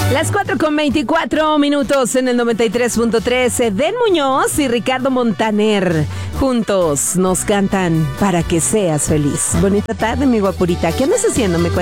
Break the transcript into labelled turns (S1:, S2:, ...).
S1: Las 4:24 en el 93.3. Edén Muñoz y Ricardo Montaner juntos nos cantan Para que seas feliz. Bonita tarde, mi guapurita. ¿Qué andas haciendo? Me